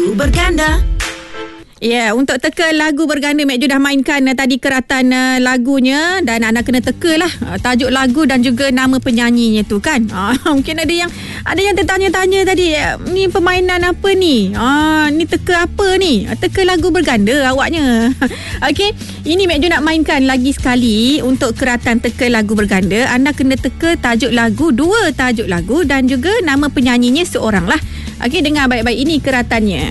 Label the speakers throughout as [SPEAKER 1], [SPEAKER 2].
[SPEAKER 1] Berganda. Ya, untuk teka lagu berganda, Mek Jo dah mainkan tadi keratan lagunya dan anda kena teka lah tajuk lagu dan juga nama penyanyinya tu kan. Mungkin ada yang tertanya-tanya tadi, ni permainan apa ni? Ni teka apa ni? Teka lagu berganda awaknya. Okey, ini Mek Jo nak mainkan lagi sekali untuk keratan teka lagu berganda. Anda kena teka tajuk lagu, 2 tajuk lagu dan juga nama penyanyinya seorang lah. Okey, dengar baik-baik ini keratannya.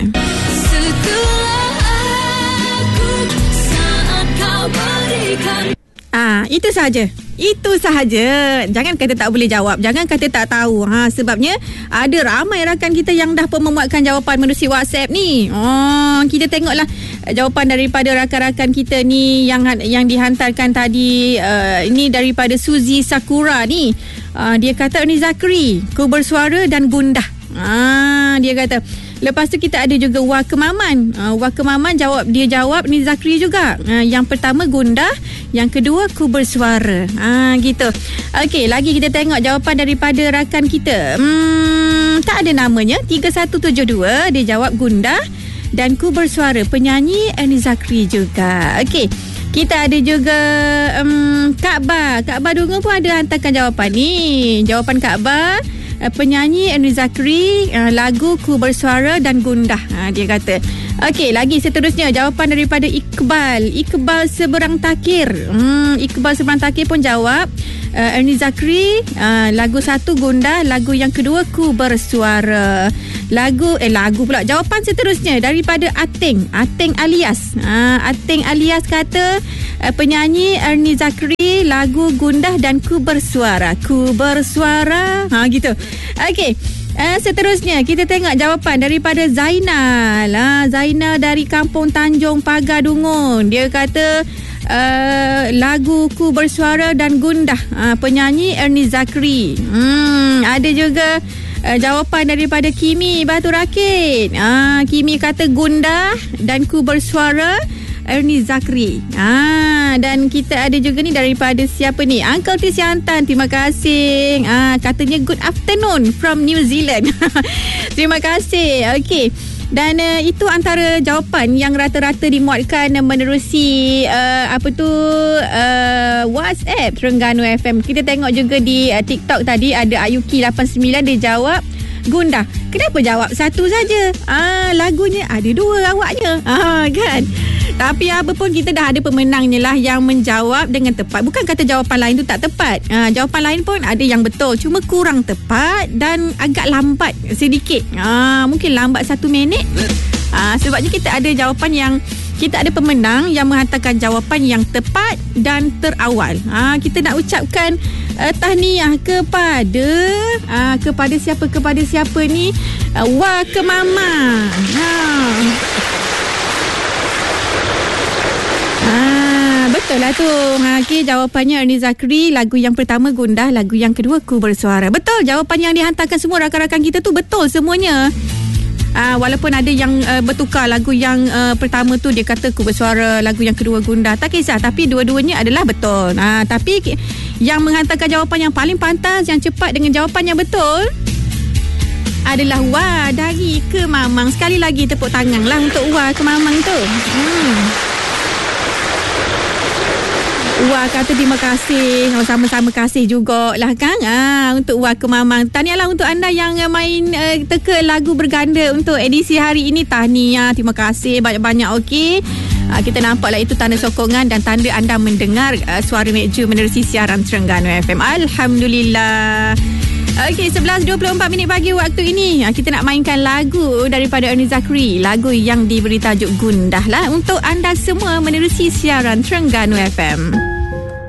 [SPEAKER 1] Itu sahaja. Itu sahaja. Jangan kata tak boleh jawab. Jangan kata tak tahu. Sebabnya ada ramai rakan kita yang dah pun memuatkan jawapan menerusi WhatsApp ni. Kita tengoklah jawapan daripada rakan-rakan kita ni yang dihantarkan tadi. Ini daripada Suzy Sakura ni. Dia kata Ernie Zakri, ku bersuara dan gundah. Dia kata. Lepas tu kita ada juga Wakemaman. Wakemaman jawab Ernie Zakri juga. Yang pertama gundah, yang kedua ku bersuara. Gitu. Okey, lagi kita tengok jawapan daripada rakan kita. Tak ada namanya. 3172 dia jawab gundah dan ku bersuara. Penyanyi Ernie Zakri juga. Okey. Kita ada juga Kak Ba Dunga pun ada hantarkan jawapan ni. Jawapan Kak Ba, penyanyi Ernie Zakri, lagu ku bersuara dan gundah. Dia kata. Okey, lagi seterusnya jawapan daripada Iqbal Seberang Takir. Iqbal Seberang Takir pun jawab Ernie Zakri, lagu 1 gundah, lagu yang kedua ku bersuara. Lagu pula. Jawapan seterusnya daripada Ating Alias. Ating Alias kata penyanyi Ernie Zakri, lagu gundah dan ku bersuara. Ku bersuara. Gitu. Okey. Seterusnya kita tengok jawapan daripada Zainal. Zainal dari Kampung Tanjung Pagar Dungun. Dia kata lagu ku bersuara dan gundah, penyanyi Ernie Zakri. Ada juga jawapan daripada Kimi Batu Rakit. Kimi kata gundah dan ku bersuara Ernie Zakri. Dan kita ada juga ni daripada siapa ni? Uncle Tisiantan. Terima kasih. Katanya good afternoon from New Zealand. Terima kasih. Okey. Dan itu antara jawapan yang rata-rata dimuatkan menerusi WhatsApp Terengganu FM. Kita tengok juga di TikTok tadi ada Ayuki 89 dia jawab gundah. Kenapa jawab satu saja? Lagunya ada 2 awaknya. Kan? Tapi apa pun kita dah ada pemenangnya lah yang menjawab dengan tepat. Bukan kata jawapan lain tu tak tepat. Jawapan lain pun ada yang betul. Cuma kurang tepat dan agak lambat sedikit. Mungkin lambat 1 minit. Sebabnya kita ada jawapan yang kita ada pemenang yang menghantarkan jawapan yang tepat dan terawal. Kita nak ucapkan tahniah kepada siapa ni? Wakemama. Betul lah tu. Okay, jawapannya Ernie Zakri, lagu yang pertama gundah, lagu yang kedua ku bersuara. Betul, jawapan yang dihantarkan semua rakan-rakan kita tu betul semuanya. Walaupun ada yang bertukar, lagu yang pertama tu dia kata ku bersuara, lagu yang kedua gundah, tak kisah, tapi dua-duanya adalah betul. Tapi yang menghantarkan jawapan yang paling pantas, yang cepat dengan jawapan yang betul adalah Wah dari Kemamang. Sekali lagi tepuk tangan lah untuk Wah Kemamang tu. Wah kata terima kasih. Sama-sama kasih jugalah kan untuk Wakemamang. Tahniahlah untuk anda yang main teka lagu berganda untuk edisi hari ini. Tahniah, terima kasih banyak-banyak. Okey, kita nampaklah itu tanda sokongan dan tanda anda mendengar suara Mek Jo menerusi siaran Terengganu FM. Alhamdulillah. Okey, 11.24 pagi waktu ini. Kita nak mainkan lagu daripada Ernie Zakri, lagu yang diberi tajuk gundah lah untuk anda semua menerusi siaran Terengganu FM.